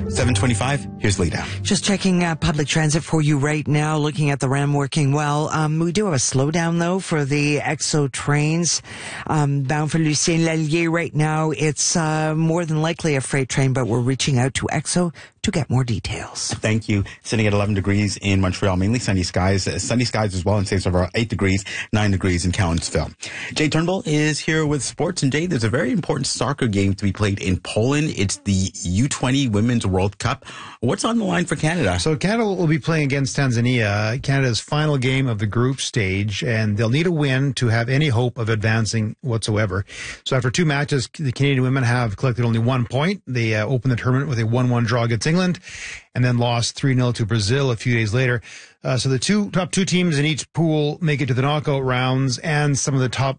7:25, here's Lita. Just checking public transit for you right now, looking at the RAM working well. We do have a slowdown, though, for the EXO trains bound for Lucien Lallier right now. It's more than likely a freight train, but we're reaching out to EXO to get more details. Thank you. Sitting at 11 degrees in Montreal, mainly sunny skies. Sunny skies as well in St. Sauveur, 8 degrees, 9 degrees in Cowansville. Jay Turnbull is here with sports. And Jay, there's a very important soccer game to be played in Poland. It's the U20 Women's World Cup. What's on the line for Canada? So Canada will be playing against Tanzania, Canada's final game of the group stage, and they'll need a win to have any hope of advancing whatsoever. So after 2 matches, the Canadian women have collected only 1 point. They opened the tournament with a 1-1 draw against England and then lost 3-0 to Brazil a few days later. So the top two teams in each pool make it to the knockout rounds, and some of the top